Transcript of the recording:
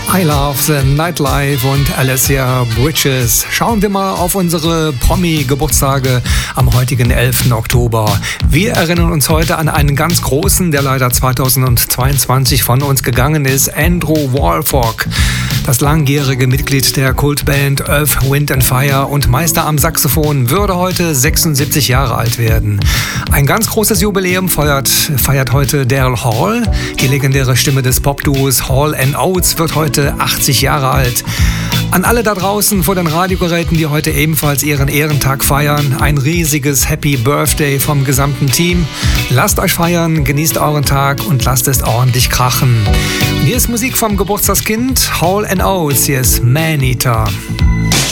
I Love the Nightlife und Alessia Bridges. Schauen wir mal auf unsere Promi-Geburtstage am heutigen 11. Oktober. Wir erinnern uns heute an einen ganz großen, der leider 2022 von uns gegangen ist, Andrew Woolfolk. Das langjährige Mitglied der Kultband Earth, Wind and Fire und Meister am Saxophon würde heute 76 Jahre alt werden. Ein ganz großes Jubiläum feiert heute Daryl Hall. Die legendäre Stimme des Popduos Hall & Oates wird heute 80 Jahre alt. An alle da draußen vor den Radiogeräten, die heute ebenfalls ihren Ehrentag feiern, ein riesiges Happy Birthday vom gesamten Team. Lasst euch feiern, genießt euren Tag und lasst es ordentlich krachen. Und hier ist Musik vom Geburtstagskind Hall & Oates, hier ist Maneater.